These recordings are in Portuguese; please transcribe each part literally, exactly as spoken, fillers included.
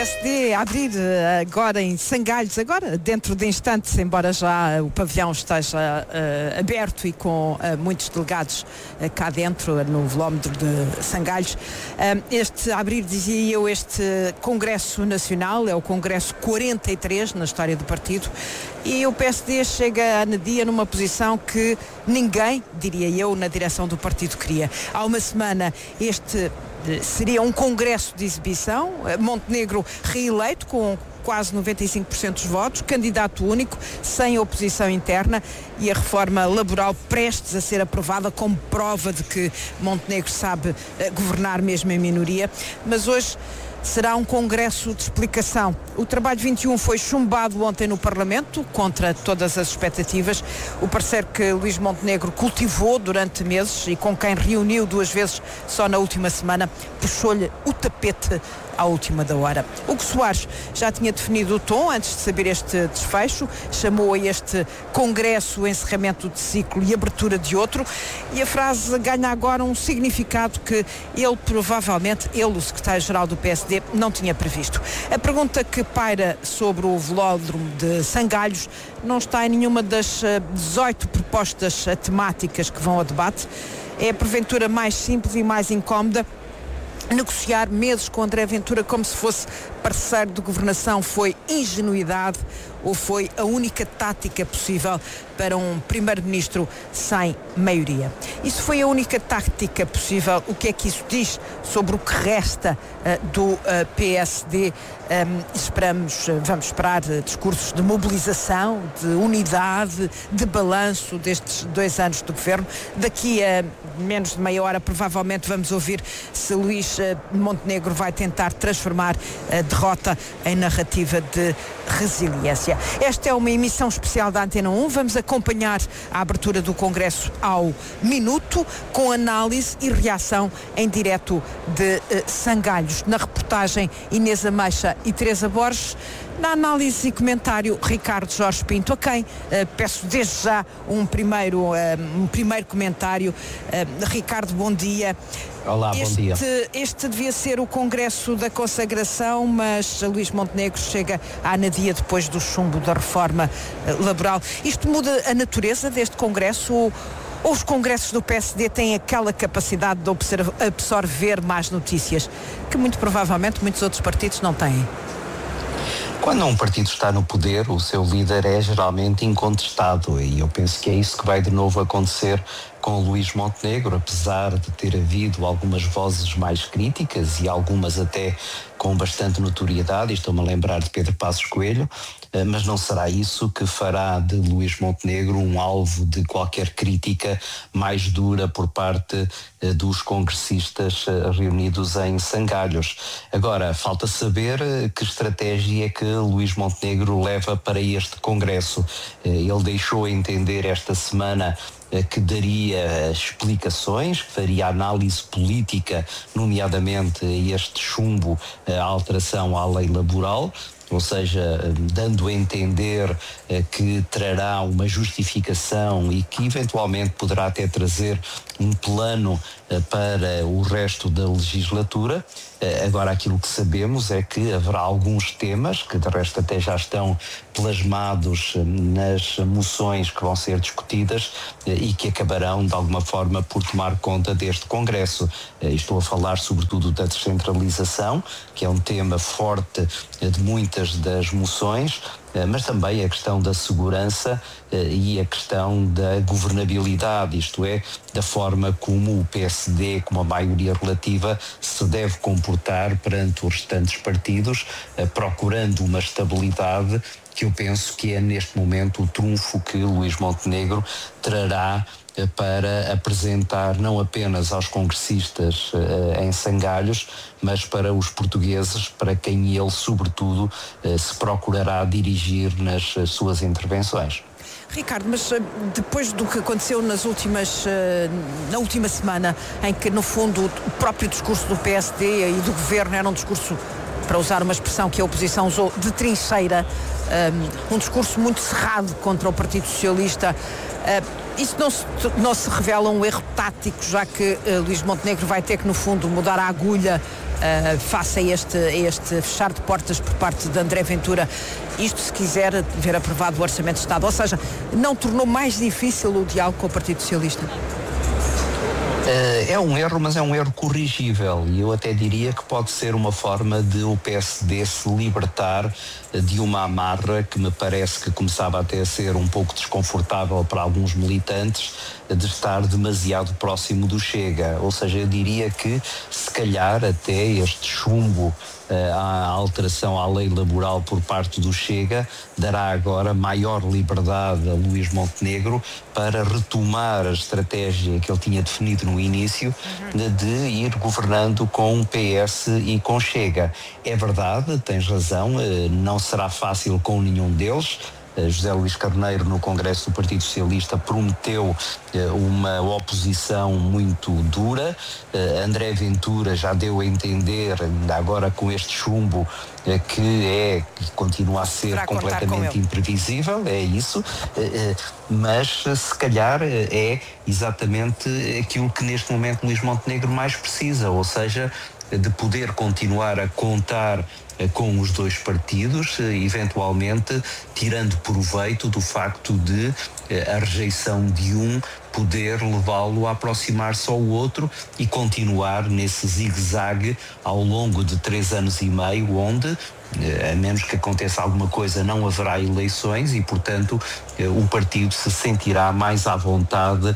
P S D a abrir agora em Sangalhos, agora dentro de instantes, embora já o pavilhão esteja uh, aberto e com uh, muitos delegados uh, cá dentro, no velómetro de Sangalhos. Uh, este, a abrir, dizia eu, este Congresso Nacional, é o Congresso quarenta e três na história do partido, e o P S D chega na dia numa posição que ninguém, diria eu, na direção do partido queria. Há uma semana este seria um congresso de exibição, Montenegro reeleito com quase noventa e cinco por cento dos votos, candidato único, sem oposição interna, e a reforma laboral prestes a ser aprovada como prova de que Montenegro sabe governar mesmo em minoria. Mas hoje será um congresso de explicação. O Trabalho vinte e um foi chumbado ontem no Parlamento, contra todas as expectativas. O parecer que Luís Montenegro cultivou durante meses e com quem reuniu duas vezes só na última semana, puxou-lhe o tapete à última da hora. Hugo Soares já tinha definido o tom antes de saber este desfecho, chamou a este congresso o encerramento de ciclo e abertura de outro, e a frase ganha agora um significado que ele provavelmente, ele, o secretário-geral do P S D, não tinha previsto. A pergunta que paira sobre o velódromo de Sangalhos não está em nenhuma das dezoito propostas temáticas que vão ao debate. É porventura mais simples e mais incómoda. Negociar meses com André Ventura como se fosse parceiro de governação foi ingenuidade ou foi a única tática possível para um primeiro-ministro sem maioria? Isso foi a única tática possível. O que é que isso diz sobre o que resta uh, do uh, P S D? Um, esperamos, uh, vamos esperar uh, discursos de mobilização, de unidade, de balanço destes dois anos do governo. Daqui a menos de meia hora provavelmente vamos ouvir se Luís uh, Montenegro vai tentar transformar a derrota em narrativa de resiliência. Esta é uma emissão especial da Antena um. Vamos acompanhar a abertura do Congresso ao minuto, com análise e reação em direto de uh, Sangalhos. Na reportagem, Inês Ameixa e Teresa Borges. Na análise e comentário, Ricardo Jorge Pinto, a quem uh, peço desde já um primeiro, uh, um primeiro comentário. Uh, Ricardo, bom dia. Olá, este, bom dia. Este devia ser o Congresso da consagração, mas Luís Montenegro chega à anadia depois do chumbo da reforma uh, laboral. Isto muda a natureza deste Congresso ou, ou os congressos do P S D têm aquela capacidade de absorver más notícias que muito provavelmente muitos outros partidos não têm? Quando um partido está no poder, o seu líder é geralmente incontestado, e eu penso que é isso que vai de novo acontecer com o Luís Montenegro, apesar de ter havido algumas vozes mais críticas e algumas até com bastante notoriedade, e estou-me a lembrar de Pedro Passos Coelho, mas não será isso que fará de Luís Montenegro um alvo de qualquer crítica mais dura por parte dos congressistas reunidos em Sangalhos. Agora, falta saber que estratégia é que Luís Montenegro leva para este congresso. Ele deixou entender esta semana que daria explicações, que faria análise política, nomeadamente a este chumbo, a alteração à lei laboral, ou seja, dando a entender que trará uma justificação e que eventualmente poderá até trazer um plano para o resto da legislatura. Agora, aquilo que sabemos é que haverá alguns temas, que de resto até já estão plasmados nas moções que vão ser discutidas e que acabarão de alguma forma por tomar conta deste Congresso. Estou a falar sobretudo da descentralização, que é um tema forte de muitas das moções, mas também a questão da segurança e a questão da governabilidade, isto é, da forma como o P S D, como a maioria relativa, se deve comportar perante os restantes partidos, procurando uma estabilidade que eu penso que é neste momento o trunfo que Luís Montenegro trará para apresentar não apenas aos congressistas uh, em Sangalhos, mas para os portugueses, para quem ele, sobretudo, uh, se procurará dirigir nas uh, suas intervenções. Ricardo, mas depois do que aconteceu nas últimas, na última semana, em que, no fundo, o próprio discurso do P S D e do Governo era um discurso, para usar uma expressão que a oposição usou, de trincheira, um, um discurso muito cerrado contra o Partido Socialista, uh, isso não se, não se revela um erro tático, já que uh, Luís Montenegro vai ter que, no fundo, mudar a agulha uh, face a este, a este fechar de portas por parte de André Ventura, isto se quiser ver aprovado o Orçamento de Estado, ou seja, não tornou mais difícil o diálogo com o Partido Socialista? É um erro, mas é um erro corrigível, e eu até diria que pode ser uma forma de o P S D se libertar de uma amarra que me parece que começava até a ser um pouco desconfortável para alguns militantes, de estar demasiado próximo do Chega. Ou seja, eu diria que se calhar até este chumbo à alteração à lei laboral por parte do Chega dará agora maior liberdade a Luís Montenegro para retomar a estratégia que ele tinha definido no início, de, de ir governando com o P S e com Chega. É verdade, tens razão, não será fácil com nenhum deles. José Luís Carneiro, no Congresso do Partido Socialista, prometeu uma oposição muito dura. André Ventura já deu a entender, ainda agora com este chumbo, que é, que continua a ser Será completamente imprevisível, é isso, mas se calhar é exatamente aquilo que neste momento Luís Montenegro mais precisa, ou seja, de poder continuar a contar com os dois partidos, eventualmente tirando proveito do facto de a rejeição de um poder levá-lo a aproximar-se ao outro e continuar nesse zigue-zague ao longo de três anos e meio, onde, a menos que aconteça alguma coisa, não haverá eleições e, portanto, o partido se sentirá mais à vontade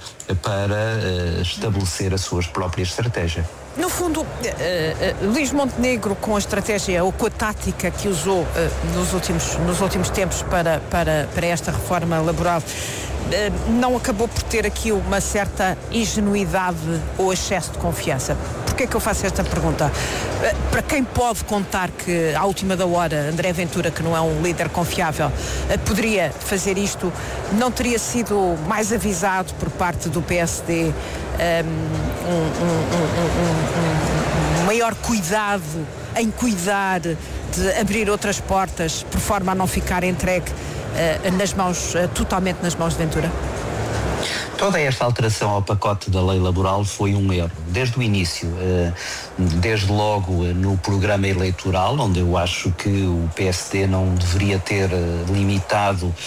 para estabelecer a sua própria estratégia. No fundo, uh, uh, Luís Montenegro, com a estratégia ou com a tática que usou uh, nos, últimos, nos últimos tempos para, para, para esta reforma laboral, uh, não acabou por ter aqui uma certa ingenuidade ou excesso de confiança? Porquê é que eu faço esta pergunta? Uh, para quem pode contar que, à última da hora, André Ventura, que não é um líder confiável, uh, poderia fazer isto, não teria sido mais avisado por parte do P S D um, um, um, um, um maior cuidado em cuidar de abrir outras portas, por forma a não ficar entregue uh, nas mãos, uh, totalmente nas mãos de Ventura? Toda esta alteração ao pacote da lei laboral foi um erro, desde o início, desde logo no programa eleitoral, onde eu acho que o P S D não deveria ter limitado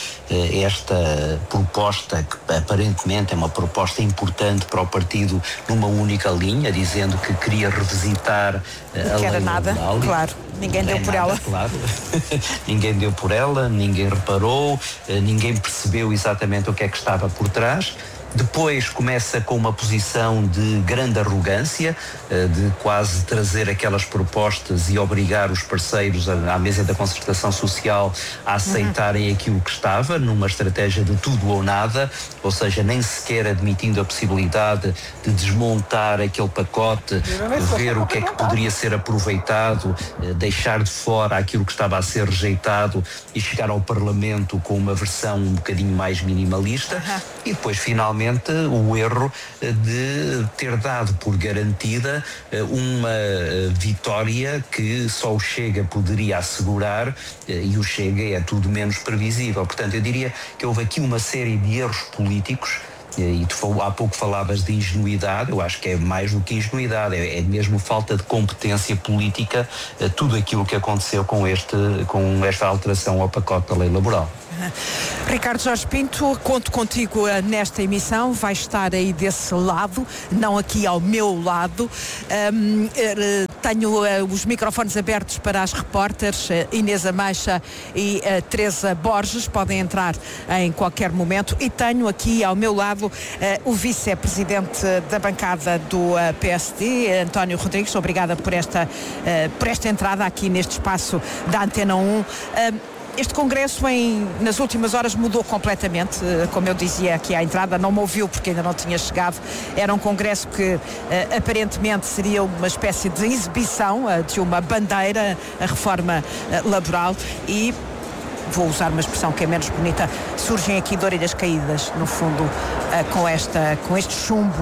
esta proposta, que aparentemente é uma proposta importante para o partido, numa única linha, dizendo que queria revisitar a lei era nada, laboral. Claro, ninguém deu por ela. Claro, ninguém deu por ela, ninguém reparou, ninguém percebeu exatamente o que é que estava por trás. Depois começa com uma posição de grande arrogância, de quase trazer aquelas propostas e obrigar os parceiros à mesa da concertação social a aceitarem uhum. aquilo que estava, numa estratégia de tudo ou nada, ou seja, nem sequer admitindo a possibilidade de desmontar aquele pacote, ver o que é que poderia ser aproveitado, deixar de fora aquilo que estava a ser rejeitado e chegar ao Parlamento com uma versão um bocadinho mais minimalista uhum. e depois finalmente o erro de ter dado por garantida uma vitória que só o Chega poderia assegurar, e o Chega é tudo menos previsível. Portanto, eu diria que houve aqui uma série de erros políticos. E tu há pouco falavas de ingenuidade, eu acho que é mais do que ingenuidade, é, é mesmo falta de competência política, tudo aquilo que aconteceu com, este, com esta alteração ao pacote da lei laboral. Ricardo Jorge Pinto, conto contigo nesta emissão, vai estar aí desse lado, não aqui ao meu lado. Um, tenho uh, os microfones abertos para as repórteres uh, Inês Ameixa e uh, Teresa Borges, podem entrar em qualquer momento, e tenho aqui ao meu lado uh, o vice-presidente da bancada do uh, P S D, António Rodrigues. Obrigada por esta, uh, por esta entrada aqui neste espaço da Antena um. Uh, Este congresso em, nas últimas horas mudou completamente, como eu dizia aqui à entrada, não me ouviu porque ainda não tinha chegado. Era um congresso que uh, aparentemente seria uma espécie de exibição uh, de uma bandeira, a reforma uh, laboral, e vou usar uma expressão que é menos bonita, surgem aqui de orelhas caídas, no fundo, uh, com, esta, com este chumbo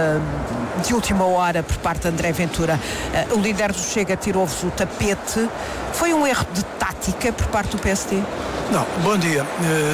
uh, de última hora por parte de André Ventura. Uh, o líder do Chega tirou-vos o tapete. Foi um erro de tática por parte do P S D? Não, bom dia. Uh,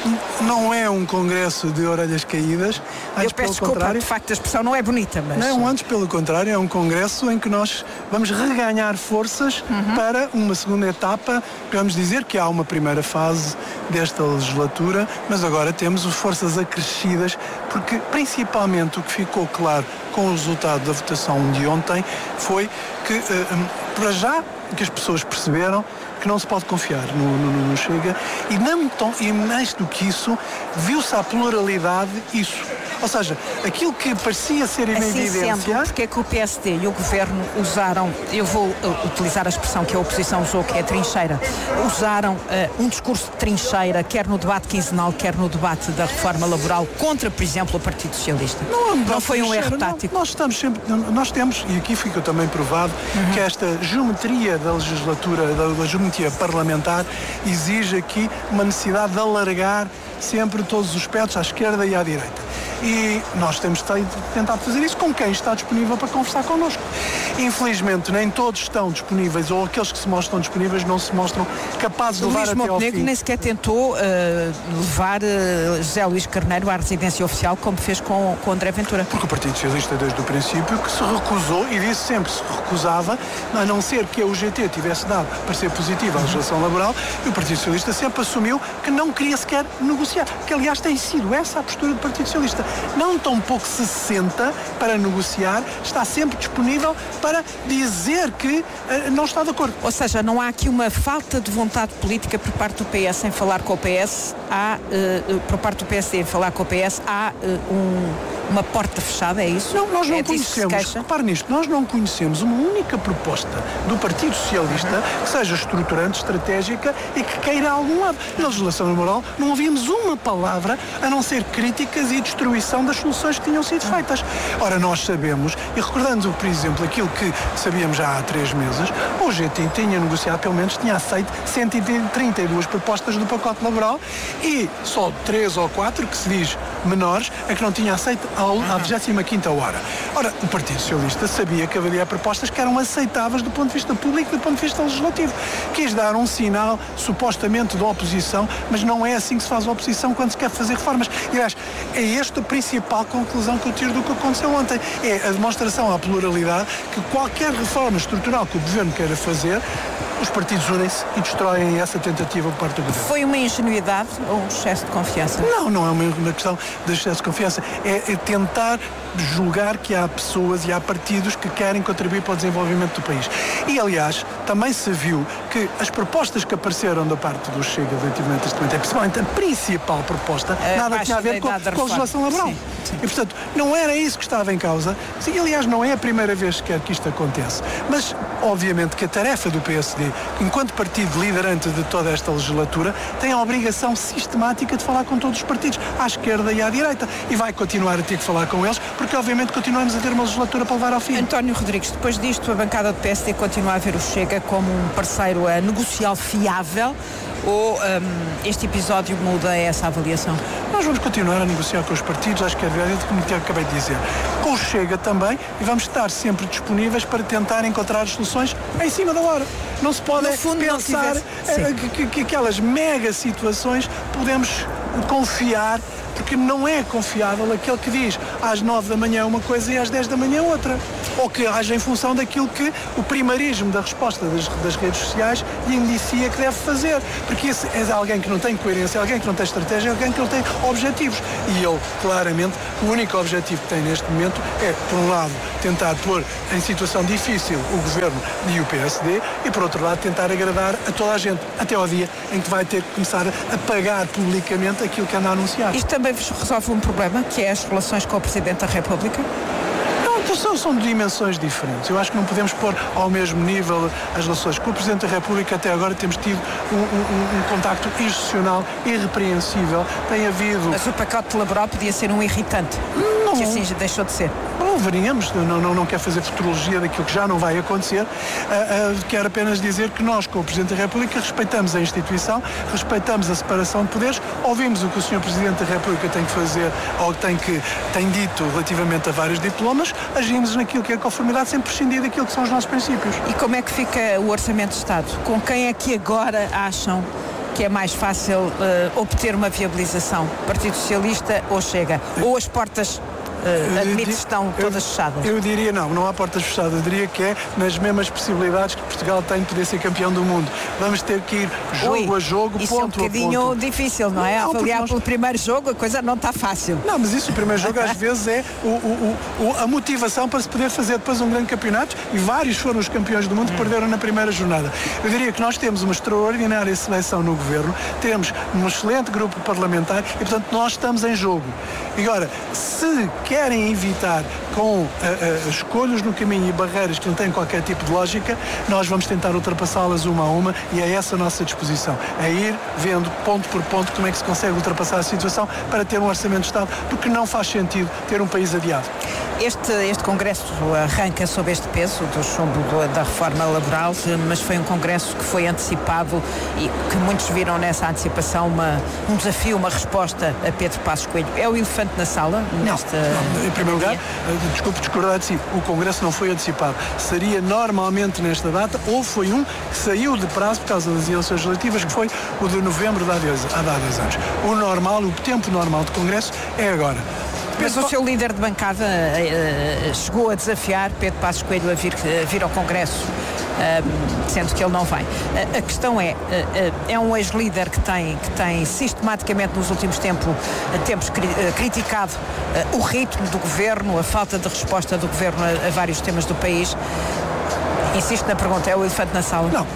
não é um congresso de orelhas caídas. Eu peço desculpa, de facto a expressão não é bonita, mas... Não, antes pelo contrário, é um congresso em que nós vamos reganhar forças uhum. para uma segunda etapa. Vamos dizer que há uma primeira fase desta legislatura, mas agora temos forças acrescidas, porque principalmente o que ficou claro com o resultado da votação de ontem foi que, para já, que as pessoas perceberam que não se pode confiar no, no, no Chega e, não tão, e mais do que isso, viu-se a pluralidade isso. Ou seja, aquilo que parecia ser em assim evidência... Sendo, porque é que o P S D e o Governo usaram, eu vou uh, utilizar a expressão que a oposição usou, que é trincheira, usaram uh, um discurso de trincheira, quer no debate quinzenal, quer no debate da reforma laboral, contra, por exemplo, o Partido Socialista. Não, não foi um erro não, tático. Nós estamos sempre, nós temos, e aqui fica também provado, uhum. que esta geometria da legislatura, da, da geometria parlamentar, exige aqui uma necessidade de alargar sempre todos os aspectos, à esquerda e à direita. E nós temos tentado fazer isso com quem está disponível para conversar connosco. Infelizmente, nem todos estão disponíveis, ou aqueles que se mostram disponíveis não se mostram capazes de levar até ao fim. Luís Montenegro nem sequer tentou uh, levar uh, José Luís Carneiro à residência oficial, como fez com, com André Ventura. Porque o Partido Socialista, desde o princípio, que se recusou, e disse sempre que se recusava, a não ser que a U G T tivesse dado parecer positivo à legislação laboral, e o Partido Socialista sempre assumiu que não queria sequer negociar, que aliás tem sido essa a postura do Partido Socialista. Não tão pouco se senta para negociar, está sempre disponível para dizer que uh, não está de acordo. Ou seja, não há aqui uma falta de vontade política por parte do P S em falar com o P S, há, uh, por parte do P S D em falar com o P S, há uh, um, uma porta fechada, é isso? Não, nós não é conhecemos, repare nisto, nós não conhecemos uma única proposta do Partido Socialista uhum. que seja estruturante, estratégica e que queira a algum lado. Na legislação laboral não ouvimos uma palavra a não ser críticas e destruição das soluções que tinham sido feitas. Ora, nós sabemos, e recordando, por exemplo, aquilo que sabíamos já há três meses, o G T tinha negociado, pelo menos tinha aceito cento e trinta e duas propostas do pacote laboral e só três ou quatro, que se diz menores, é que não tinha aceito à vigésima quinta hora. Ora, o Partido Socialista sabia que haveria propostas que eram aceitáveis do ponto de vista público e do ponto de vista legislativo. Quis dar um sinal, supostamente, de oposição, mas não é assim que se faz a oposição quando se quer fazer reformas. E, aliás, é esta a principal conclusão que eu tiro do que aconteceu ontem. É a demonstração à pluralidade que qualquer reforma estrutural que o Governo queira fazer, os partidos unem-se e destroem essa tentativa por parte do Governo. Foi uma ingenuidade ou um excesso de confiança? Não, não é uma questão de excesso de confiança. É, é tentar julgar que há pessoas e há partidos que querem contribuir para o desenvolvimento do país. E, aliás, também se viu que as propostas que apareceram da parte do Chega relativamente a este momento, é principalmente a principal proposta, é, nada tinha a ver com, com a legislação laboral. Sim, sim. E, portanto, não era isso que estava em causa. E, aliás, não é a primeira vez sequer que isto acontece. Mas, obviamente, que a tarefa do P S D, enquanto partido liderante de toda esta legislatura, tem a obrigação sistemática de falar com todos os partidos, à esquerda e à direita. E vai continuar a ter que falar com eles, porque obviamente continuamos a ter uma legislatura para levar ao fim. António Rodrigues, depois disto a bancada do P S D continua a ver o Chega como um parceiro a negocial fiável ou um, este episódio muda essa avaliação? Nós vamos continuar a negociar com os partidos, acho que é verdade, como eu acabei de dizer. Com o Chega também, e vamos estar sempre disponíveis para tentar encontrar as soluções em cima da hora. Não se pode fundo, pensar tivesse... que, que aquelas mega situações podemos confiar, porque não é confiável aquele que diz às nove da manhã uma coisa e às dez da manhã outra. Ou que haja em função daquilo que o primarismo da resposta das, das redes sociais lhe indicia que deve fazer. Porque esse é alguém que não tem coerência, é alguém que não tem estratégia, é alguém que não tem objetivos. E ele, claramente, o único objetivo que tem neste momento é, por um lado, tentar pôr em situação difícil o Governo e o P S D e, por outro lado, tentar agradar a toda a gente, até ao dia em que vai ter que começar a pagar publicamente aquilo que anda a anunciar. Isto também vos resolve um problema, que é as relações com o Presidente da República? São, são dimensões diferentes. Eu acho que não podemos pôr ao mesmo nível as relações. Com o Presidente da República até agora temos tido um, um, um contacto institucional irrepreensível. Tem havido... Mas o pacote laboral podia ser um irritante. Não. Que assim já deixou de ser. Não veríamos, não, não, não quero fazer futurologia daquilo que já não vai acontecer. Uh, uh, quero apenas dizer que nós, com o Presidente da República, respeitamos a instituição, respeitamos a separação de poderes, ouvimos o que o senhor Presidente da República tem que fazer, ou tem, que, tem dito relativamente a vários diplomas, agimos naquilo que é conformidade, sem prescindir daquilo que são os nossos princípios. E como é que fica o Orçamento de Estado? Com quem é que agora acham que é mais fácil uh, obter uma viabilização? Partido Socialista ou Chega? Ou as portas Uh, admite que estão todas eu, fechadas? Eu diria não, não há portas fechadas. Eu diria que é nas mesmas possibilidades que Portugal tem de poder ser campeão do mundo. Vamos ter que ir jogo Ui, a jogo, isso ponto é um bocadinho a ponto. difícil, não é? Não, Avaliar nós... pelo primeiro jogo, a coisa não está fácil. Não, mas isso, o primeiro jogo às vezes é o, o, o, a motivação para se poder fazer depois um grande campeonato, e vários foram os campeões do mundo que hum. perderam na primeira jornada. Eu diria que nós temos uma extraordinária seleção no governo, temos um excelente grupo parlamentar e, portanto, nós estamos em jogo. E agora, se querem evitar com uh, uh, escolhas no caminho e barreiras que não têm qualquer tipo de lógica, nós vamos tentar ultrapassá-las uma a uma, e é essa a nossa disposição, é ir vendo ponto por ponto como é que se consegue ultrapassar a situação para ter um orçamento de Estado, porque não faz sentido ter um país adiado. Este, este Congresso arranca sob este peso do chumbo da reforma laboral, mas foi um Congresso que foi antecipado e que muitos viram nessa antecipação uma, um desafio, uma resposta a Pedro Passos Coelho. É o elefante na sala? Não, nesta... não. Em primeiro lugar, desculpe discordar de si, o Congresso não foi antecipado. Seria normalmente nesta data, ou foi um que saiu de prazo por causa das eleições legislativas, que foi o de novembro de há dez anos. O normal, o tempo normal do Congresso é agora. Mas o seu líder de bancada uh, uh, chegou a desafiar Pedro Passos Coelho a vir, uh, vir ao Congresso, uh, sendo que ele não vem. Uh, a questão é, uh, uh, é um ex-líder que tem, que tem sistematicamente nos últimos tempo, uh, tempos cri- uh, criticado uh, o ritmo do governo, a falta de resposta do governo a, a vários temas do país. Insisto na pergunta, é o elefante na sala? Não.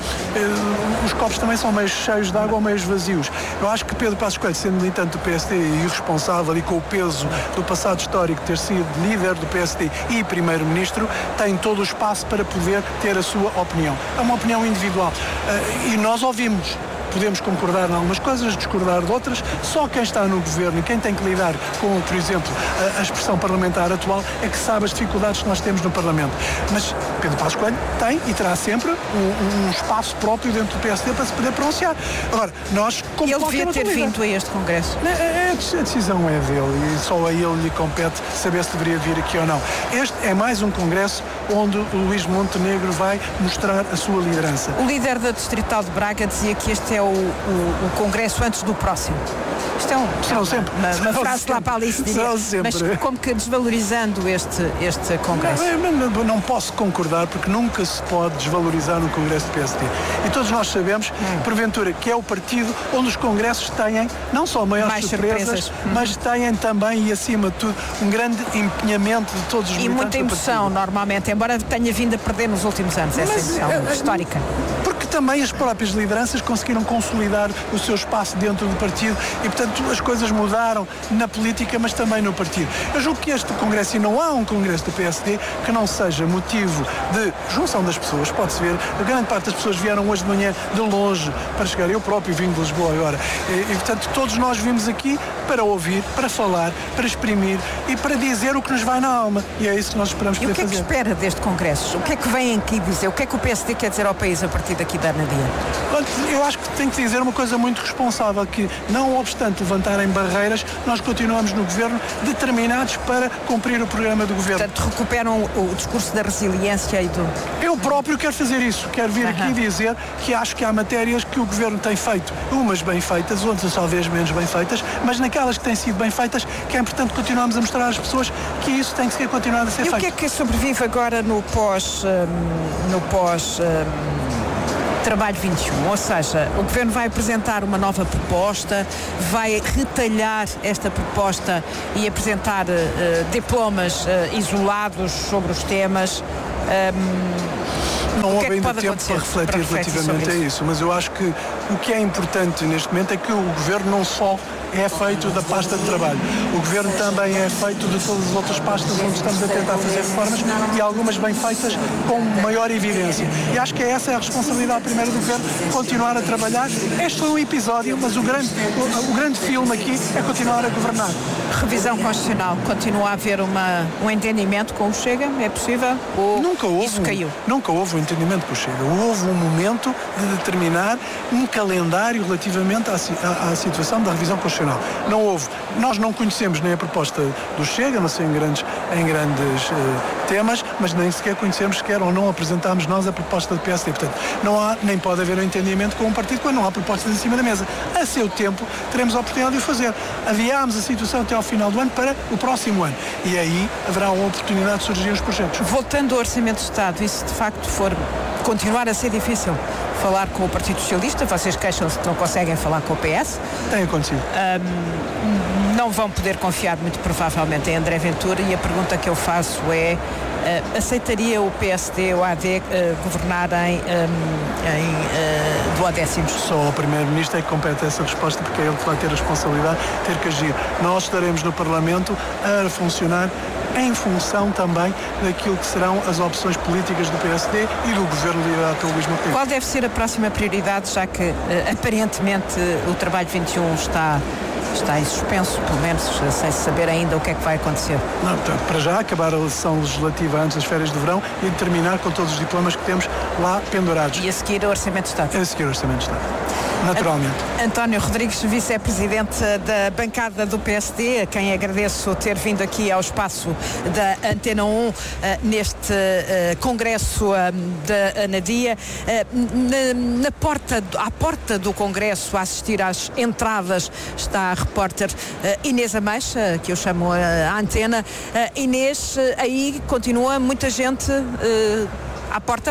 Os copos também são meio cheios de água ou meio vazios. Eu acho que Pedro Passos Coelho, sendo militante do P S D e irresponsável e com o peso do passado histórico de ter sido líder do P S D e primeiro-ministro, tem todo o espaço para poder ter a sua opinião. É uma opinião individual. E nós ouvimos. Podemos concordar em algumas coisas, discordar de outras. Só quem está no governo e quem tem que lidar com, por exemplo, a, a expressão parlamentar atual é que sabe as dificuldades que nós temos no Parlamento. Mas Pedro Passos Coelho tem e terá sempre um, um espaço próprio dentro do P S D para se poder pronunciar. Agora, nós, como ele devia ter vindo a este Congresso. A, a, a decisão é dele e só a ele lhe compete saber se deveria vir aqui ou não. Este é mais um Congresso onde o Luís Montenegro vai mostrar a sua liderança. O líder da Distrital de Braga dizia que este é o, o, o Congresso antes do próximo. Isto é, um, é uma, uma, uma frase lá para ali se diria, mas como que desvalorizando este, este Congresso? Não, não, não posso concordar, porque nunca se pode desvalorizar um Congresso do P S D. E todos nós sabemos, hum. porventura, que é o partido onde os congressos têm não só maiores Mais surpresas, surpresas. Hum. mas têm também, e acima de tudo, um grande empenhamento de todos os militantes. E muita emoção, normalmente, embora tenha vindo a perder nos últimos anos essa mas, emoção é, histórica. Porque também as próprias lideranças conseguiram consolidar o seu espaço dentro do partido e, portanto, as coisas mudaram na política, mas também no partido. Eu julgo que este Congresso, e não há um Congresso do P S D que não seja motivo de junção das pessoas. Pode-se ver, a grande parte das pessoas vieram hoje de manhã de longe para chegar. Eu próprio vim de Lisboa agora. E, e portanto, todos nós vimos aqui para ouvir, para falar, para exprimir e para dizer o que nos vai na alma. E é isso que nós esperamos poder fazer. E o que é que espera deste Congresso? O que é que vem aqui dizer? O que é que o P S D quer dizer ao país a partir daqui da Ana Dia? Eu acho que tem que dizer uma coisa muito responsável, que não obstante levantarem barreiras, nós continuamos no governo determinados para cumprir o programa do governo. Portanto, recuperam o, o discurso da resiliência e do... Eu próprio quero fazer isso. Quero vir uhum. aqui dizer que acho que há matérias que o governo tem feito, umas bem feitas, outras talvez menos bem feitas, mas naquelas que têm sido bem feitas, que é importante continuarmos a mostrar às pessoas que isso tem que ser continuado a ser e feito. E o que é que sobrevive agora no pós... Um, no pós... Um... Trabalho vinte e um, ou seja, o Governo vai apresentar uma nova proposta, vai retalhar esta proposta e apresentar uh, diplomas uh, isolados sobre os temas. Um, Não houve é ainda tempo para refletir para relativamente a isso. isso, mas eu acho que o que é importante neste momento é que o Governo não só é feito da pasta de trabalho. O Governo também é feito de todas as outras pastas onde estamos a tentar fazer reformas e algumas bem feitas com maior evidência. E acho que essa é a responsabilidade primeiro do Governo, continuar a trabalhar. Este foi um episódio, mas o grande, o, o grande filme aqui é continuar a governar. Revisão constitucional. Continua a haver uma, um entendimento com o Chega? É possível? Ou nunca houve, isso caiu? Nunca houve um entendimento com o Chega. Houve um momento de determinar um calendário relativamente à, à, à situação da revisão constitucional. Não houve. Nós não conhecemos nem a proposta do Chega, não sei em grandes, em grandes uh, temas, mas nem sequer conhecemos sequer ou não apresentámos nós a proposta do P S D. Portanto, não há, nem pode haver um entendimento com um partido quando não há propostas em cima da mesa. A seu tempo, teremos a oportunidade de o fazer. Aviámos a situação até ao final do ano para o próximo ano. E aí haverá uma oportunidade de surgir os projetos. Voltando ao Orçamento de Estado, e se de facto for continuar a ser difícil falar com o Partido Socialista, vocês queixam-se que não conseguem falar com o P S? Tem acontecido. Um, não vão poder confiar muito provavelmente em André Ventura, e a pergunta que eu faço é, uh, aceitaria o P S D ou a A D uh, governarem um, em uh, duodécimos? Só o Primeiro-Ministro é que compete essa resposta, porque é ele que vai ter a responsabilidade de ter que agir. Nós estaremos no Parlamento a funcionar em função também daquilo que serão as opções políticas do P S D e do governo liderado pelo Luís Montenegro. Qual deve ser a próxima prioridade, já que uh, aparentemente uh, o trabalho vinte e um está, está em suspenso, pelo menos sem saber ainda o que é que vai acontecer? Não, portanto, para já acabar a sessão legislativa antes das férias de verão e terminar com todos os diplomas que temos lá pendurados. E a seguir o Orçamento de Estado? A seguir o Orçamento de Estado. Naturalmente. António Rodrigues, vice-presidente da bancada do P S D, a quem agradeço ter vindo aqui ao espaço da Antena um uh, neste uh, congresso uh, da Anadia. Uh, na, na porta, à porta do congresso, a assistir às entradas, está a repórter uh, Inês Ameixa, que eu chamo a, a Antena. Uh, Inês, uh, aí continua muita gente uh, à porta?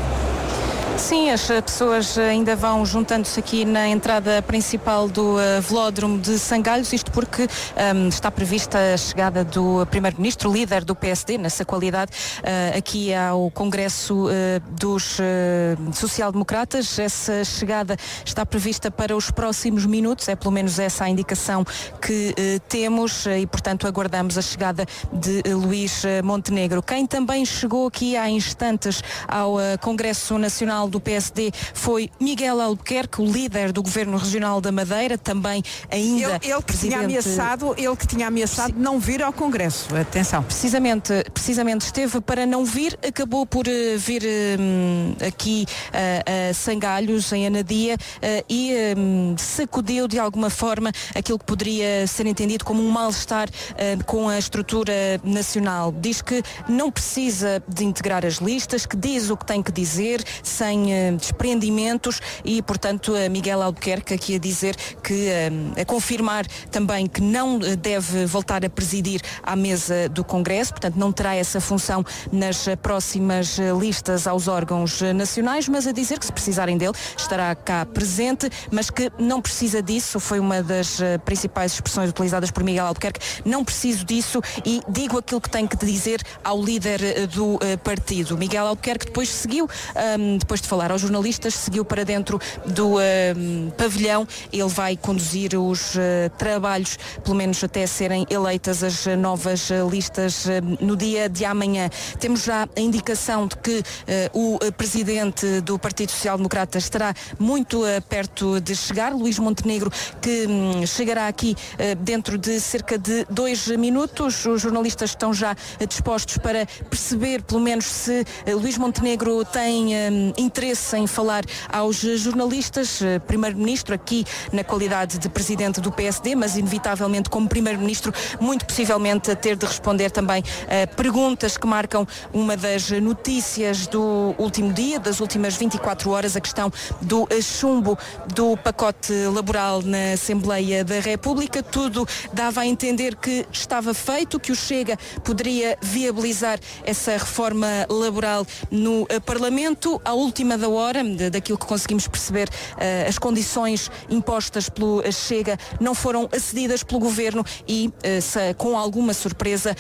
Sim, as pessoas ainda vão juntando-se aqui na entrada principal do uh, velódromo de Sangalhos, isto porque um, está prevista a chegada do Primeiro-Ministro, líder do P S D, nessa qualidade, uh, aqui ao Congresso uh, dos uh, Social-Democratas. Essa chegada está prevista para os próximos minutos, é pelo menos essa a indicação que uh, temos uh, e, portanto, aguardamos a chegada de uh, Luís uh, Montenegro. Quem também chegou aqui há instantes ao uh, Congresso Nacional do P S D foi Miguel Albuquerque, o líder do Governo Regional da Madeira, também ainda ele, ele que presidente... tinha ameaçado, ele que tinha ameaçado não vir ao Congresso. Atenção. Precisamente, precisamente esteve para não vir, acabou por uh, vir um, aqui uh, a Sangalhos, em Anadia, uh, e um, sacudiu de alguma forma aquilo que poderia ser entendido como um mal-estar uh, com a estrutura nacional. Diz que não precisa de integrar as listas, que diz o que tem que dizer, sem uh, desprendimentos, e, portanto, uh, Miguel Albuquerque aqui a dizer que, uh, a confirmar também que não uh, deve voltar a presidir à mesa do Congresso, portanto não terá essa função nas uh, próximas uh, listas aos órgãos uh, nacionais, mas a dizer que se precisarem dele estará cá presente, mas que não precisa disso. Foi uma das uh, principais expressões utilizadas por Miguel Albuquerque. Não preciso disso e digo aquilo que tenho que dizer ao líder uh, do uh, partido. Miguel Albuquerque depois seguiu, um, depois de falar aos jornalistas, seguiu para dentro do uh, pavilhão. Ele vai conduzir os uh, trabalhos, pelo menos até serem eleitas as uh, novas uh, listas uh, no dia de amanhã. Temos já a indicação de que uh, o uh, presidente do Partido Social Democrata estará muito uh, perto de chegar, Luís Montenegro, que um, chegará aqui uh, dentro de cerca de dois minutos. Os jornalistas estão já uh, dispostos para perceber, pelo menos, se uh, Luís Montenegro tem um, interesse em falar aos jornalistas. Uh, Primeiro-Ministro aqui na qualidade de presidente do P S D, mas inevitavelmente como Primeiro-Ministro, muito possivelmente a ter de responder também a perguntas que marcam uma das notícias do último dia, das últimas vinte e quatro horas, a questão do chumbo do pacote laboral na Assembleia da República. Tudo dava a entender que estava feito, que o Chega poderia viabilizar essa reforma laboral no Parlamento. À última da hora, daquilo que conseguimos perceber, as condições impostas pelo Chega não foram acedidas pelo Governo e, com alguma surpresa,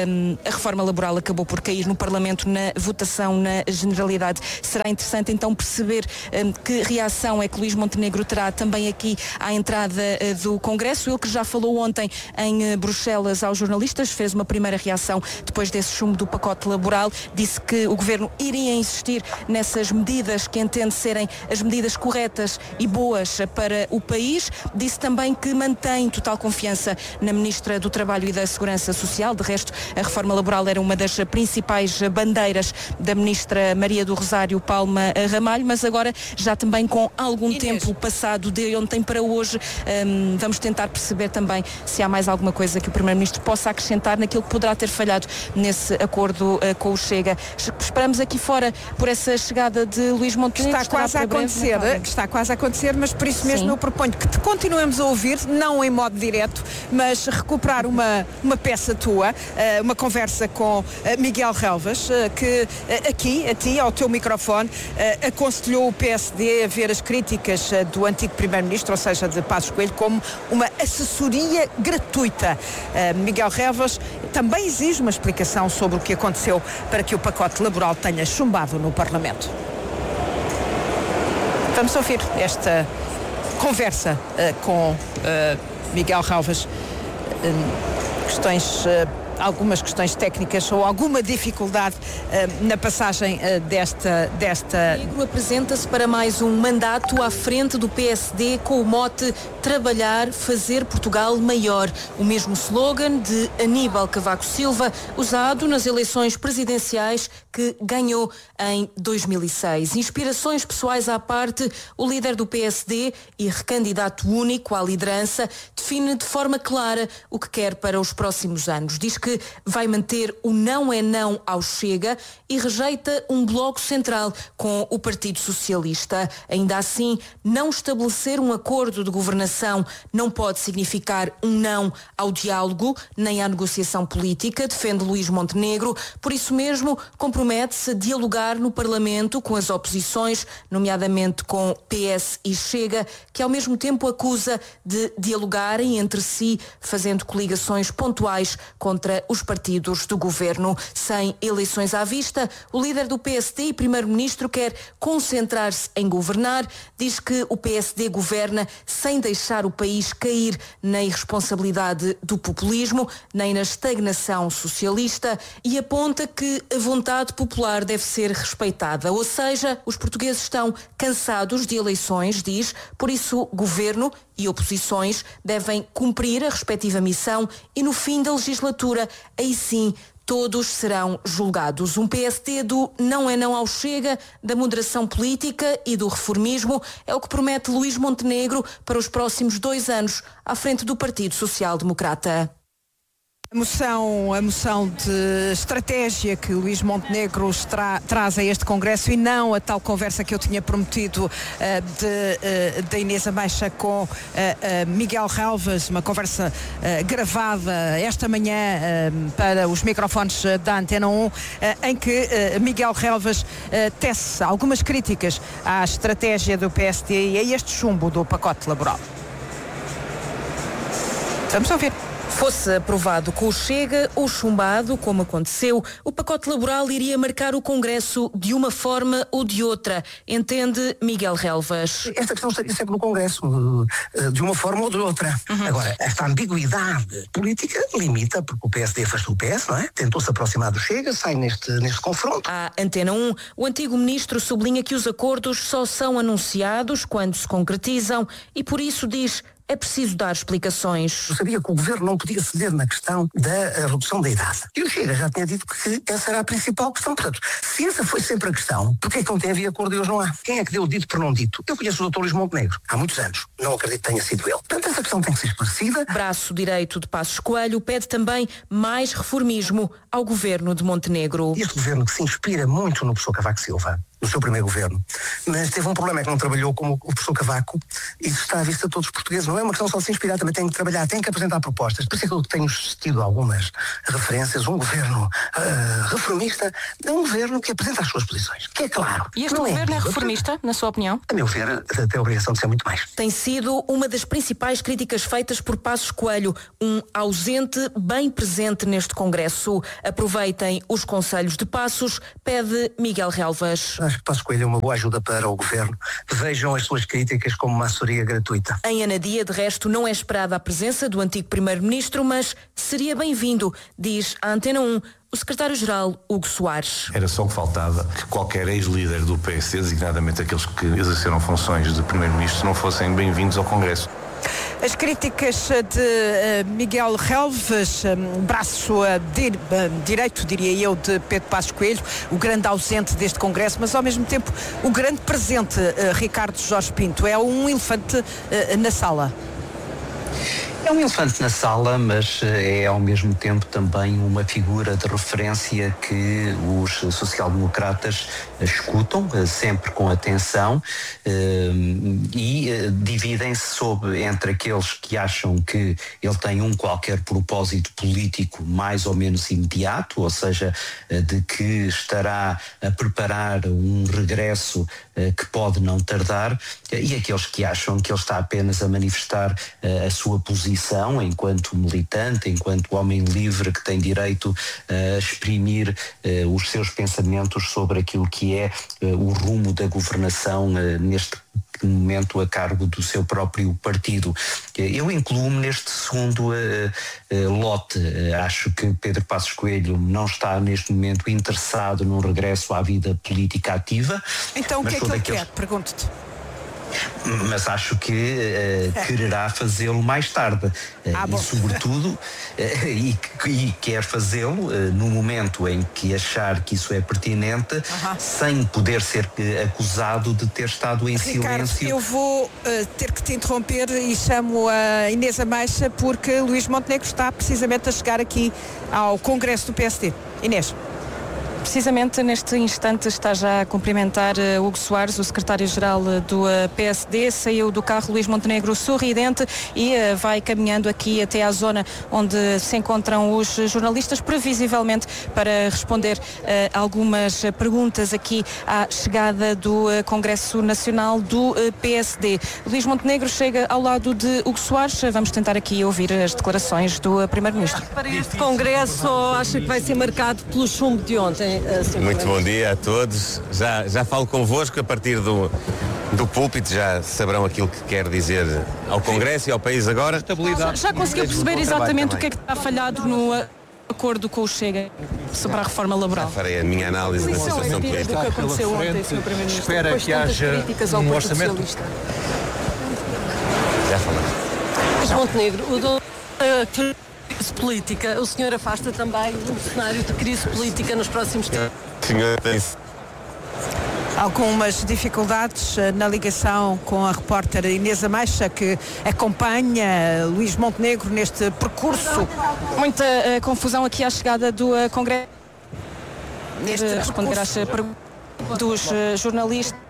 a reforma laboral acabou por cair no Parlamento na votação na generalidade. Será interessante então perceber que reação é que Luís Montenegro terá também aqui à entrada do Congresso. Ele que já falou ontem em Bruxelas aos jornalistas, fez uma primeira reação depois desse chumbo do pacote laboral, disse que o Governo iria insistir nessas medidas medidas que entende serem as medidas corretas e boas para o país. Disse também que mantém total confiança na Ministra do Trabalho e da Segurança Social. De resto, a reforma laboral era uma das principais bandeiras da Ministra Maria do Rosário Palma Ramalho, mas agora já também com algum Inês. tempo passado de ontem para hoje, um, vamos tentar perceber também se há mais alguma coisa que o Primeiro-Ministro possa acrescentar naquilo que poderá ter falhado nesse acordo uh, com o Chega. Esperamos aqui fora por essa chegada de Luís Montenegro. Está quase a acontecer, breve, que está quase a acontecer, mas por isso mesmo Sim. eu proponho que te continuemos a ouvir, não em modo direto, mas recuperar uma, uma peça tua, uh, uma conversa com uh, Miguel Relvas, uh, que uh, aqui, a ti, ao teu microfone, uh, aconselhou o P S D a ver as críticas uh, do antigo Primeiro-Ministro, ou seja, de Passos Coelho, como uma assessoria gratuita. Uh, Miguel Relvas também exige uma explicação sobre o que aconteceu para que o pacote laboral tenha chumbado no Parlamento. Vamos ouvir esta conversa uh, com uh, Miguel Relvas. Uh, questões... Uh, algumas questões técnicas ou alguma dificuldade uh, na passagem uh, desta... desta... Negro apresenta-se para mais um mandato à frente do P S D com o mote Trabalhar, Fazer Portugal Maior. O mesmo slogan de Aníbal Cavaco Silva, usado nas eleições presidenciais que ganhou em dois mil e seis. Inspirações pessoais à parte, o líder do P S D e recandidato único à liderança define de forma clara o que quer para os próximos anos. Diz que que vai manter o não é não ao Chega e rejeita um bloco central com o Partido Socialista. Ainda assim, não estabelecer um acordo de governação não pode significar um não ao diálogo nem à negociação política, defende Luís Montenegro. Por isso mesmo, compromete-se a dialogar no Parlamento com as oposições, nomeadamente com P S e Chega, que ao mesmo tempo acusa de dialogarem entre si, fazendo coligações pontuais contra os partidos do governo. Sem eleições à vista, o líder do P S D e primeiro-ministro quer concentrar-se em governar. Diz que o P S D governa sem deixar o país cair na irresponsabilidade do populismo, nem na estagnação socialista, e aponta que a vontade popular deve ser respeitada. Ou seja, os portugueses estão cansados de eleições, diz, por isso governo e oposições devem cumprir a respectiva missão e no fim da legislatura, aí sim, todos serão julgados. Um P S D do não é não ao Chega, da moderação política e do reformismo é o que promete Luís Montenegro para os próximos dois anos à frente do Partido Social Democrata. A moção, a moção de estratégia que Luís Montenegro tra, traz a este Congresso e não a tal conversa que eu tinha prometido uh, de, uh, de Inês Ameixa com uh, uh, Miguel Relvas, uma conversa uh, gravada esta manhã uh, para os microfones da Antena um, uh, em que uh, Miguel Relvas uh, tece algumas críticas à estratégia do P S D e a este chumbo do pacote laboral. Vamos ouvir. Fosse aprovado com o Chega ou chumbado, como aconteceu, o pacote laboral iria marcar o Congresso de uma forma ou de outra, entende Miguel Relvas. Esta questão estaria sempre no Congresso, de uma forma ou de outra. Uhum. Agora, esta ambiguidade política limita, porque o P S D afastou o P S, não é? Tentou-se aproximar do Chega, sai neste, neste confronto. À Antena um, o antigo ministro sublinha que os acordos só são anunciados quando se concretizam e por isso diz... é preciso dar explicações. Eu sabia que o governo não podia ceder na questão da redução da idade. E o Chega já tinha dito que essa era a principal questão. Portanto, se essa foi sempre a questão, porquê é que não tem havido acordo e hoje não há? Quem é que deu o dito por não dito? Eu conheço o doutor Luís Montenegro há muitos anos. Não acredito que tenha sido ele. Portanto, essa questão tem que ser esclarecida. Braço direito de Passos Coelho pede também mais reformismo ao governo de Montenegro. Este governo que se inspira muito no professor Cavaco Silva, no seu primeiro governo, mas teve um problema, é que não trabalhou como o professor Cavaco, e isso está à vista de todos os portugueses. Não é uma questão só de se inspirar, também tem que trabalhar, tem que apresentar propostas. Por isso é que eu tenho tido algumas referências. Um governo uh, reformista é um governo que apresenta as suas posições, que é claro. E este governo é, é reformista, na sua opinião? A meu ver, tem a obrigação de ser muito mais. Tem sido uma das principais críticas feitas por Passos Coelho, um ausente bem presente neste Congresso. Aproveitem os conselhos de Passos, pede Miguel Relvas. Acho que Passos Coelho é uma boa ajuda para o governo. Vejam as suas críticas como uma assessoria gratuita. Em Anadia, de resto, não é esperada a presença do antigo primeiro-ministro, mas seria bem-vindo, diz a Antena um, o secretário-geral Hugo Soares. Era só o que faltava que qualquer ex-líder do P S D, designadamente aqueles que exerceram funções de primeiro-ministro, não fossem bem-vindos ao Congresso. As críticas de uh, Miguel Relves, um, braço uh, di- uh, direito, diria eu, de Pedro Passos Coelho, o grande ausente deste Congresso, mas ao mesmo tempo o grande presente, uh, Ricardo Jorge Pinto. É um elefante uh, na sala. É um elefante na sala, mas é ao mesmo tempo também uma figura de referência que os social-democratas escutam sempre com atenção e dividem-se sobre, entre aqueles que acham que ele tem um qualquer propósito político mais ou menos imediato, ou seja, de que estará a preparar um regresso que pode não tardar, e aqueles que acham que ele está apenas a manifestar a sua posição enquanto militante, enquanto homem livre que tem direito a exprimir uh, os seus pensamentos sobre aquilo que é uh, o rumo da governação uh, neste momento a cargo do seu próprio partido. Eu incluo-me neste segundo uh, uh, lote. Uh, acho que Pedro Passos Coelho não está neste momento interessado num regresso à vida política ativa. Então o que é que ele daqueles... quer? Pergunto-te. Mas acho que uh, quererá fazê-lo mais tarde. Uh, ah, e sobretudo, uh, e, e quer fazê-lo uh, no momento em que achar que isso é pertinente, uh-huh. sem poder ser uh, acusado de ter estado em Ricardo, silêncio. eu vou uh, ter que te interromper e chamo a Inês Ameixa porque Luís Montenegro está precisamente a chegar aqui ao Congresso do P S D. Inês. Precisamente neste instante está já a cumprimentar uh, Hugo Soares, o secretário-geral uh, do uh, P S D. Saiu do carro Luís Montenegro sorridente e uh, vai caminhando aqui até à zona onde se encontram os jornalistas, previsivelmente para responder uh, algumas perguntas aqui à chegada do uh, Congresso Nacional do uh, P S D. Luís Montenegro chega ao lado de Hugo Soares. Vamos tentar aqui ouvir as declarações do uh, primeiro-ministro. Para este Congresso, acha que vai ser marcado pelo chumbo de ontem? Assim, muito bom dia a todos. Já, já falo convosco a partir do, do púlpito, já saberão aquilo que quer dizer ao Congresso e ao país agora. Já, já conseguiu perceber exatamente o que é que está falhado no acordo com o Chega sobre a reforma laboral? Já farei a minha análise da situação política. Do que aconteceu ontem, senhor Primeiro-Ministro. Espera que haja um orçamento. Já falamos. Mas Montenegro, o do... crise política, o senhor afasta também um cenário de crise política nos próximos tempos? Senhor, tem algumas dificuldades na ligação com a repórter Inês Ameixa, que acompanha Luís Montenegro neste percurso. Muita uh, confusão aqui à chegada do uh, Congresso. Neste uh, responder às perguntas dos uh, jornalistas.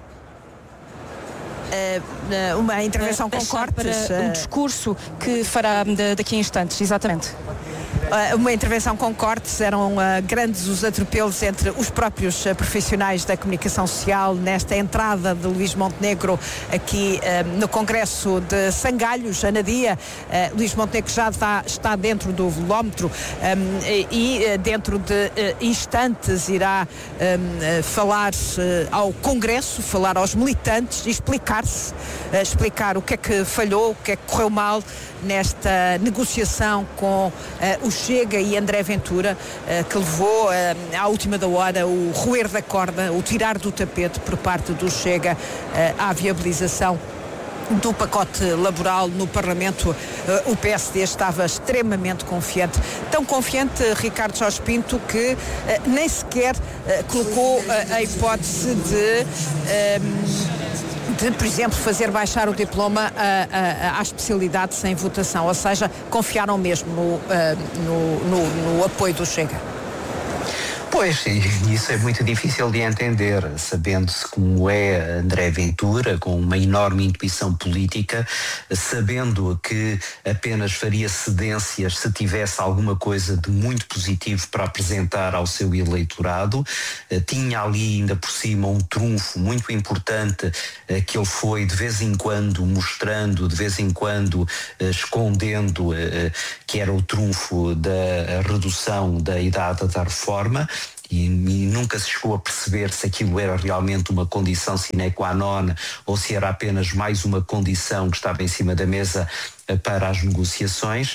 Uh, uma intervenção uh, com cortes. Para uh, um discurso que fará de, daqui a instantes, exatamente. Uh, uma intervenção com cortes, eram uh, grandes os atropelos entre os próprios uh, profissionais da comunicação social nesta entrada de Luís Montenegro aqui uh, no Congresso de Sangalhos, Anadia. Uh, Luís Montenegro já está, está dentro do velómetro um, e, e uh, dentro de uh, instantes irá um, uh, falar uh, ao Congresso, falar aos militantes e explicar-se, uh, explicar o que é que falhou, o que é que correu mal nesta negociação com uh, o Chega e André Ventura, uh, que levou uh, à última da hora o roer da corda, o tirar do tapete por parte do Chega uh, à viabilização do pacote laboral no Parlamento. Uh, o P S D estava extremamente confiante, tão confiante, Ricardo Jorge Pinto, que uh, nem sequer uh, colocou uh, a hipótese de uh, de, por exemplo, fazer baixar o diploma a, a, à especialidade sem votação, ou seja, confiaram mesmo no, uh, no, no, no apoio do Chega. Pois, e isso é muito difícil de entender, sabendo-se como é André Ventura, com uma enorme intuição política, sabendo que apenas faria cedências se tivesse alguma coisa de muito positivo para apresentar ao seu eleitorado. Tinha ali ainda por cima um trunfo muito importante que ele foi de vez em quando mostrando, de vez em quando escondendo, que era o trunfo da redução da idade da reforma. E, e nunca se chegou a perceber se aquilo era realmente uma condição sine qua non ou se era apenas mais uma condição que estava em cima da mesa para as negociações.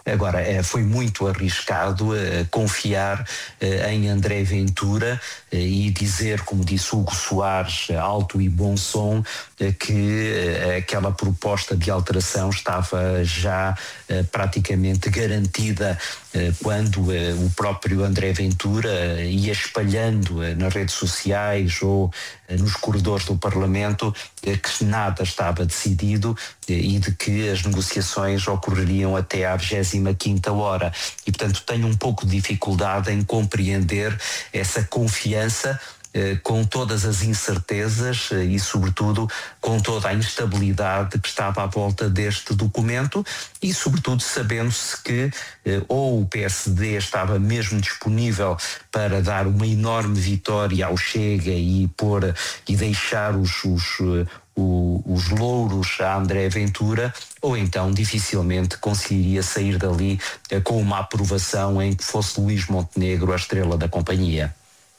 Agora, foi muito arriscado confiar em André Ventura e dizer, como disse Hugo Soares, alto e bom som, que aquela proposta de alteração estava já praticamente garantida quando o próprio André Ventura ia espalhando nas redes sociais ou nos corredores do Parlamento que nada estava decidido e de que as negociações ocorreriam até à vigésima quinta hora. E, portanto, tenho um pouco de dificuldade em compreender essa confiança com todas as incertezas e, sobretudo, com toda a instabilidade que estava à volta deste documento e, sobretudo, sabendo-se que ou o P S D estava mesmo disponível para dar uma enorme vitória ao Chega e pôr e deixar os, os os louros a André Ventura, ou então dificilmente conseguiria sair dali com uma aprovação em que fosse Luís Montenegro a estrela da companhia.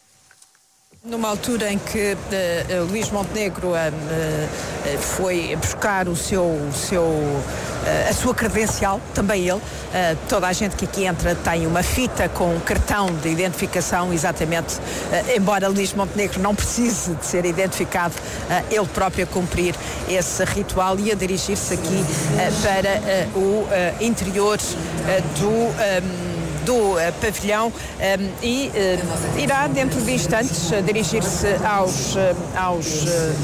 Numa altura em que uh, Luís Montenegro uh, uh, foi buscar o seu, o seu, uh, a sua credencial, também ele, uh, toda a gente que aqui entra tem uma fita com um cartão de identificação, exatamente, uh, embora Luís Montenegro não precise de ser identificado, uh, ele próprio a cumprir esse ritual e a dirigir-se aqui uh, para uh, o uh, interior uh, do... Um, do uh, pavilhão um, e uh, irá dentro de instantes uh, dirigir-se aos, uh, aos uh,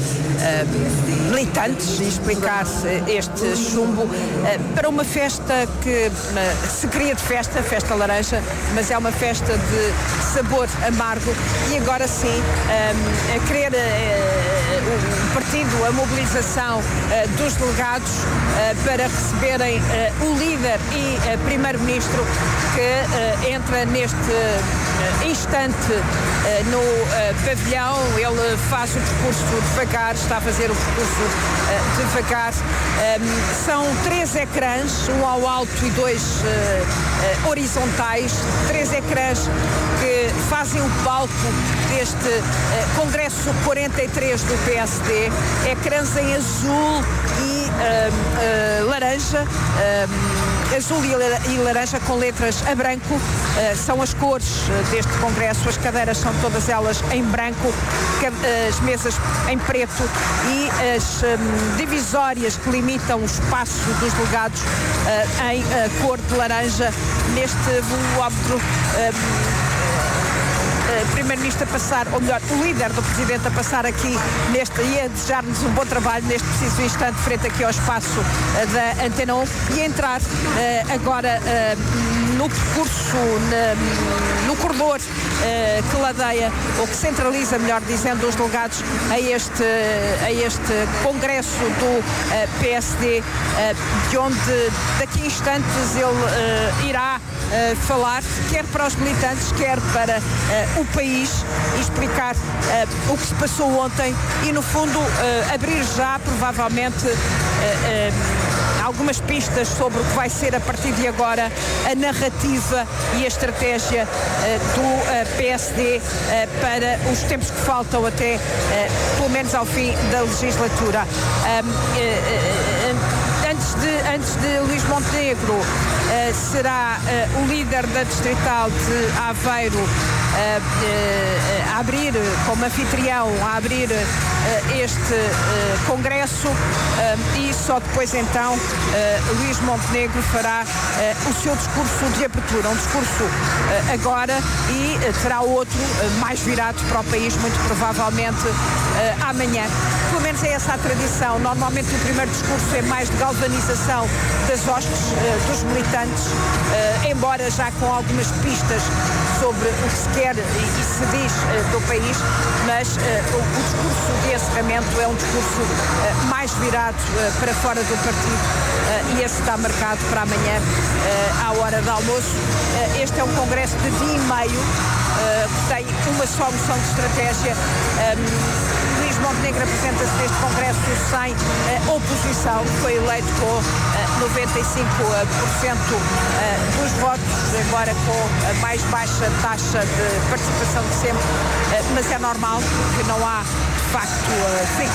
uh, militantes e explicar este chumbo uh, para uma festa que uh, se cria de festa, festa laranja, mas é uma festa de sabor amargo e agora sim um, a querer uh, o partido, a mobilização uh, dos delegados uh, para receberem uh, o líder e uh, primeiro-ministro que Uh, entra neste uh, instante uh, no uh, pavilhão. Ele faz o percurso devagar, está a fazer o percurso uh, devagar. Um, são três ecrãs, um ao alto e dois uh, uh, horizontais, três ecrãs que fazem o palco deste uh, Congresso quarenta e três do P S D, ecrãs em azul e uh, uh, laranja, uh, azul e laranja com letras a branco. Uh, são as cores uh, deste congresso, as cadeiras são todas elas em branco, as mesas em preto e as um, divisórias que limitam o espaço dos delegados uh, em uh, cor de laranja neste velómetro. Um, Uh, Primeiro-Ministro a passar, ou melhor, o líder do Presidente a passar aqui neste, e a desejar-nos um bom trabalho neste preciso instante, frente aqui ao espaço uh, da Antena um e a entrar uh, agora uh, no percurso, na, no corredor uh, que ladeia, ou que centraliza, melhor dizendo, os delegados a este, a este Congresso do uh, P S D, uh, de onde daqui a instantes ele uh, irá uh, falar, quer para os militantes, quer para uh, o país, e explicar uh, o que se passou ontem e, no fundo, uh, abrir já, provavelmente, uh, uh, algumas pistas sobre o que vai ser, a partir de agora, a narrativa e a estratégia uh, do uh, P S D uh, para os tempos que faltam até, uh, pelo menos, ao fim da legislatura. Um, uh, uh, uh, Antes de, antes de Luís Montenegro, uh, será uh, o líder da Distrital de Aveiro uh, uh, a abrir, como anfitrião, a abrir uh, este uh, congresso uh, e só depois então uh, Luís Montenegro fará uh, o seu discurso de abertura, um discurso uh, agora e uh, terá outro uh, mais virado para o país, muito provavelmente uh, amanhã. Pelo menos é essa a tradição. Normalmente o primeiro discurso é mais de galvanização das hostes, uh, dos militantes, uh, embora já com algumas pistas sobre o que se quer e, e se diz uh, do país, mas uh, o, o discurso de encerramento é um discurso uh, mais virado uh, para fora do partido uh, e esse está marcado para amanhã uh, à hora do almoço. Uh, este é um congresso de dia e meio, uh, que tem uma só moção de estratégia. Um, Montenegro apresenta-se neste congresso sem uh, oposição, foi eleito com uh, noventa e cinco por cento uh, dos votos, embora com a mais baixa taxa de participação de sempre, uh, mas é normal que não há, de facto, uh,